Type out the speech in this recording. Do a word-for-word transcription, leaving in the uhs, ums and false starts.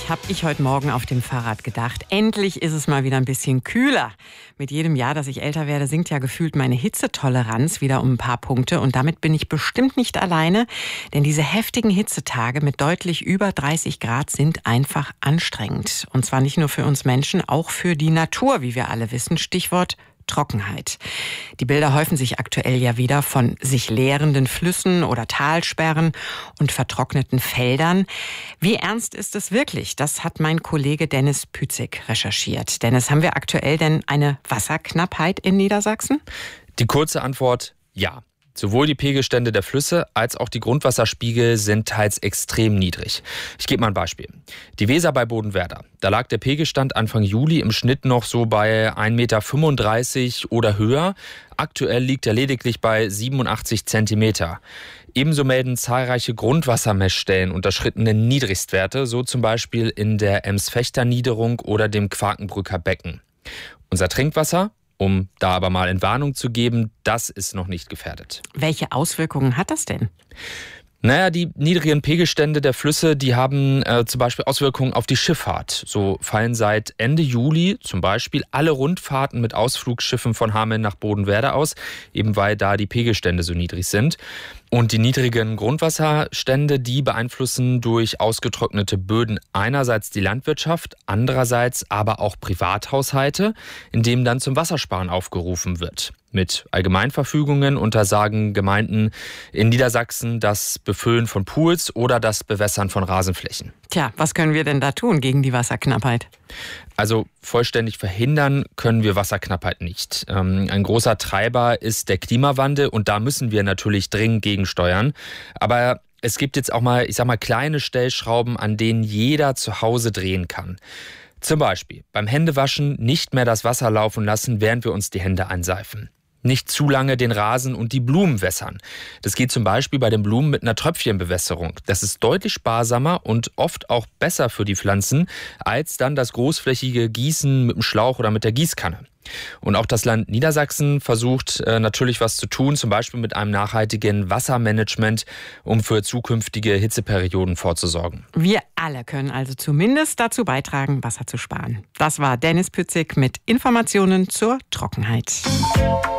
Endlich, habe ich heute Morgen auf dem Fahrrad gedacht. Endlich ist es mal wieder ein bisschen kühler. Mit jedem Jahr, dass ich älter werde, sinkt ja gefühlt meine Hitzetoleranz wieder um ein paar Punkte. Und damit bin ich bestimmt nicht alleine. Denn diese heftigen Hitzetage mit deutlich über dreißig Grad sind einfach anstrengend. Und zwar nicht nur für uns Menschen, auch für die Natur, wie wir alle wissen. Stichwort Trockenheit. Die Bilder häufen sich aktuell ja wieder von sich leerenden Flüssen oder Talsperren und vertrockneten Feldern. Wie ernst ist es wirklich? Das hat mein Kollege Dennis Pützig recherchiert. Dennis, haben wir aktuell denn eine Wasserknappheit in Niedersachsen? Die kurze Antwort: ja. Sowohl die Pegelstände der Flüsse als auch die Grundwasserspiegel sind teils extrem niedrig. Ich gebe mal ein Beispiel. Die Weser bei Bodenwerder. Da lag der Pegelstand Anfang Juli im Schnitt noch so bei ein Meter fünfunddreißig oder höher. Aktuell liegt er lediglich bei siebenundachtzig Zentimeter. Ebenso melden zahlreiche Grundwassermessstellen unterschrittene Niedrigstwerte, so zum Beispiel in der Ems-Fechter-Niederung oder dem Quakenbrücker Becken. Unser Trinkwasser, um da aber mal Entwarnung zu geben, das ist noch nicht gefährdet. Welche Auswirkungen hat das denn? Naja, die niedrigen Pegelstände der Flüsse, die haben äh, zum Beispiel Auswirkungen auf die Schifffahrt. So fallen seit Ende Juli zum Beispiel alle Rundfahrten mit Ausflugsschiffen von Hameln nach Bodenwerder aus, eben weil da die Pegelstände so niedrig sind. Und die niedrigen Grundwasserstände, die beeinflussen durch ausgetrocknete Böden einerseits die Landwirtschaft, andererseits aber auch Privathaushalte, in denen dann zum Wassersparen aufgerufen wird. Mit Allgemeinverfügungen untersagen Gemeinden in Niedersachsen das Befüllen von Pools oder das Bewässern von Rasenflächen. Tja, was können wir denn da tun gegen die Wasserknappheit? Also vollständig verhindern können wir Wasserknappheit nicht. Ähm, ein großer Treiber ist der Klimawandel und da müssen wir natürlich dringend gegensteuern. Aber es gibt jetzt auch mal, ich sag mal, kleine Stellschrauben, an denen jeder zu Hause drehen kann. Zum Beispiel beim Händewaschen nicht mehr das Wasser laufen lassen, während wir uns die Hände einseifen. Nicht zu lange den Rasen und die Blumen wässern. Das geht zum Beispiel bei den Blumen mit einer Tröpfchenbewässerung. Das ist deutlich sparsamer und oft auch besser für die Pflanzen, als dann das großflächige Gießen mit dem Schlauch oder mit der Gießkanne. Und auch das Land Niedersachsen versucht äh, natürlich was zu tun, zum Beispiel mit einem nachhaltigen Wassermanagement, um für zukünftige Hitzeperioden vorzusorgen. Wir alle können also zumindest dazu beitragen, Wasser zu sparen. Das war Dennis Pützig mit Informationen zur Trockenheit.